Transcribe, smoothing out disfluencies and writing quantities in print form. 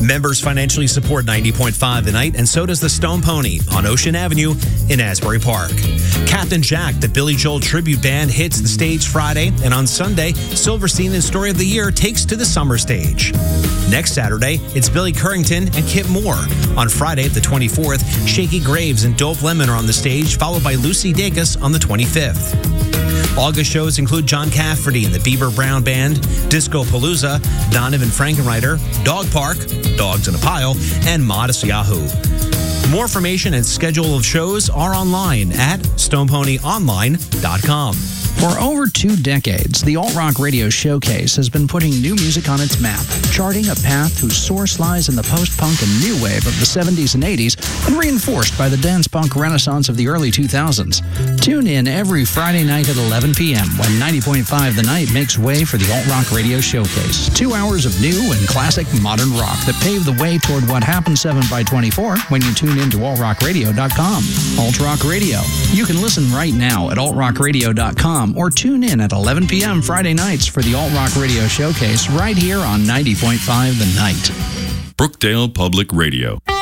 Members financially support 90.5 The Night, and so does the Stone Pony on Ocean Avenue in Asbury Park. Captain Jack, the Billy Joel tribute band, hits the stage Friday, and on Sunday, Silverstein and Story of the Year takes to the summer stage. Next Saturday, it's Billy Currington and Kip Moore. On Friday, the 24th, Shaky Graves and Dope Lemon are on the stage, followed by Lucy Dacus on the 25th. August shows include John Cafferty and the Beaver Brown Band, Disco Palooza, Donovan Frankenreiter, Dog Park, Dogs in a Pile, and Modest Yahoo. More information and schedule of shows are online at stoneponyonline.com. For over 2 decades, the Alt Rock Radio Showcase has been putting new music on its map, charting a path whose source lies in the post-punk and new wave of the 70s and 80s and reinforced by the dance-punk renaissance of the early 2000s. Tune in every Friday night at 11 p.m. when 90.5 The Night makes way for the Alt Rock Radio Showcase. 2 hours of new and classic modern rock that pave the way toward what happens 7x24 when you tune in to altrockradio.com. Alt Rock Radio. You can listen right now at altrockradio.com or tune in at 11 p.m. Friday nights for the Alt Rock Radio Showcase right here on 90.5 The Night. Brookdale Public Radio.